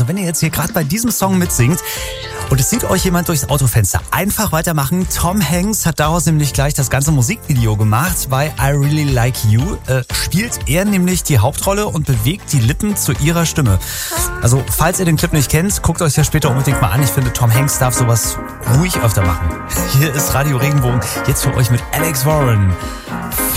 Also wenn ihr jetzt hier gerade bei diesem Song mitsingt und es sieht euch jemand durchs Autofenster, einfach weitermachen. Tom Hanks hat daraus nämlich gleich das ganze Musikvideo gemacht. Bei I Really Like You spielt er nämlich die Hauptrolle und bewegt die Lippen zu ihrer Stimme. Also falls ihr den Clip nicht kennt, guckt euch ja später unbedingt mal an. Ich finde, Tom Hanks darf sowas ruhig öfter machen. Hier ist Radio Regenbogen, jetzt für euch mit Alex Warren.